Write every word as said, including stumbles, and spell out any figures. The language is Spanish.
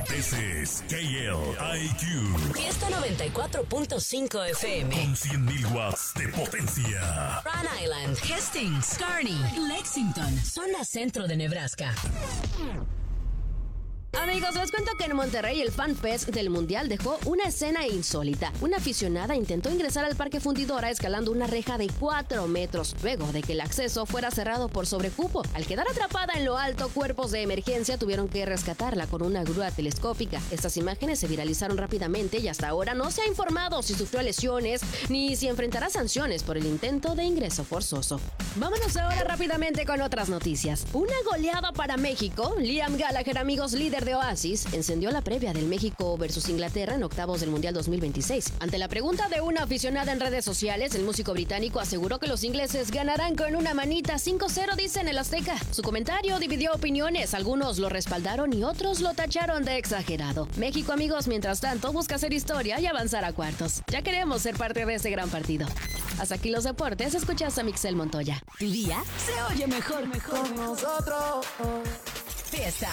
This is K L I Q. Fiesta noventa y cuatro punto cinco F M. Con cien mil watts de potencia. Rhode Island, Hastings, Kearney, Lexington, zona centro de Nebraska. Amigos, les cuento que en Monterrey el Fan Fest del Mundial dejó una escena insólita. Una aficionada intentó ingresar al Parque Fundidora escalando una reja de cuatro metros, luego de que el acceso fuera cerrado por sobrecupo. Al quedar atrapada en lo alto, cuerpos de emergencia tuvieron que rescatarla con una grúa telescópica. Estas imágenes se viralizaron rápidamente y hasta ahora no se ha informado si sufrió lesiones ni si enfrentará sanciones por el intento de ingreso forzoso. Vámonos ahora rápidamente con otras noticias. Una goleada para México. Liam Gallagher, amigos, líder de Oasis, encendió la previa del México versus Inglaterra en octavos del Mundial dos mil veintiséis. Ante la pregunta de una aficionada en redes sociales, el músico británico aseguró que los ingleses ganarán con una manita. Cinco cero, dice en el Azteca. Su comentario dividió opiniones. Algunos lo respaldaron y otros lo tacharon de exagerado. México, amigos, mientras tanto, busca hacer historia y avanzar a cuartos. Ya queremos ser parte de este gran partido. Hasta aquí los deportes. Escuchas a Mixel Montoya. Tu día se oye mejor, mejor. Con nosotros. Fiesta